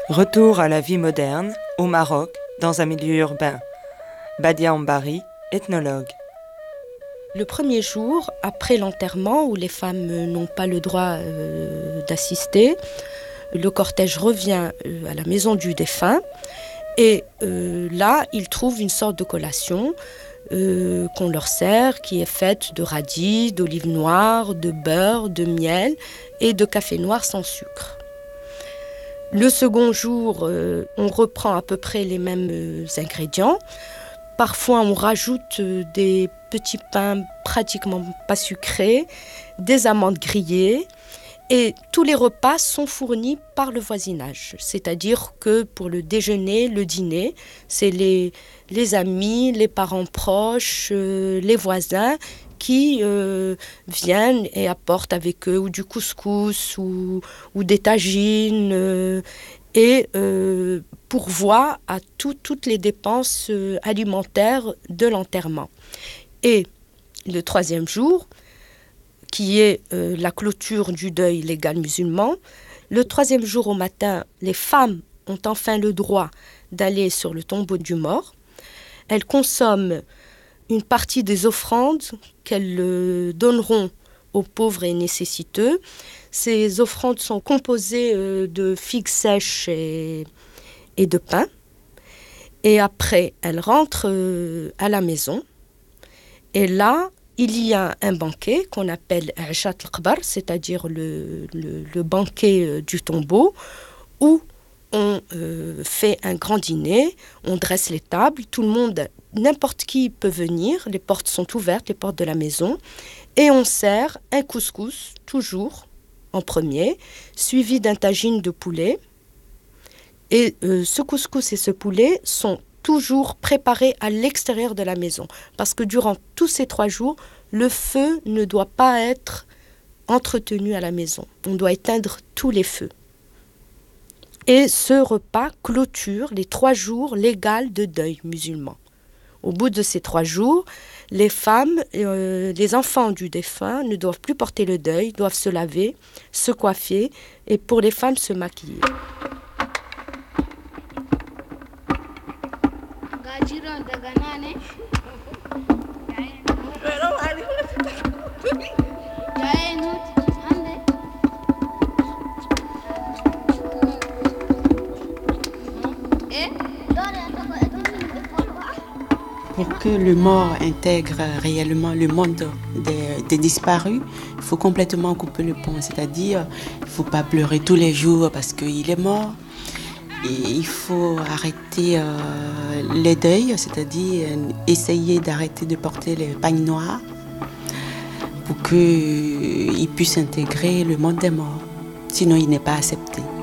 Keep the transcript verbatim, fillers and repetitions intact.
Retour à la vie moderne, au Maroc, dans un milieu urbain. Badia Ambari, ethnologue. Le premier jour, après l'enterrement, où les femmes n'ont pas le droit euh, d'assister, le cortège revient euh, à la maison du défunt et euh, là, ils trouvent une sorte de collation euh, qu'on leur sert, qui est faite de radis, d'olives noires, de beurre, de miel et de café noir sans sucre. Le second jour, euh, on reprend à peu près les mêmes euh, ingrédients. Parfois, on rajoute euh, des petits pains pratiquement pas sucrés, des amandes grillées. Et tous les repas sont fournis par le voisinage. C'est-à-dire que pour le déjeuner, le dîner, c'est les, les amis, les parents proches, euh, les voisins qui euh, viennent et apportent avec eux ou du couscous ou, ou des tagines euh, et euh, pourvoient à tout, toutes les dépenses euh, alimentaires de l'enterrement. Et le troisième jour, qui est euh, la clôture du deuil légal musulman, le troisième jour au matin, les femmes ont enfin le droit d'aller sur le tombeau du mort. Elles consomment une partie des offrandes qu'elles euh, donneront aux pauvres et nécessiteux. Ces offrandes sont composées euh, de figues sèches et, et de pain. Et après, elles rentrent euh, à la maison. Et là, il y a un banquet qu'on appelle Ashat al-Qbar, c'est-à-dire le, le, le banquet euh, du tombeau, où on euh, fait un grand dîner, on dresse les tables, tout le monde, n'importe qui peut venir, les portes sont ouvertes, les portes de la maison, et on sert un couscous, toujours en premier, suivi d'un tagine de poulet. Et euh, ce couscous et ce poulet sont toujours préparés à l'extérieur de la maison, parce que durant tous ces trois jours, le feu ne doit pas être entretenu à la maison. On doit éteindre tous les feux. Et ce repas clôture les trois jours légaux de deuil musulman. Au bout de ces trois jours, les femmes, euh, les enfants du défunt ne doivent plus porter le deuil, doivent se laver, se coiffer et pour les femmes se maquiller. Pour que le mort intègre réellement le monde des, des disparus, il faut complètement couper le pont. C'est-à-dire, il ne faut pas pleurer tous les jours parce qu'il est mort. Et il faut arrêter euh, les deuils, c'est-à-dire essayer d'arrêter de porter les pagnes noires pour qu'il puisse intégrer le monde des morts. Sinon, il n'est pas accepté.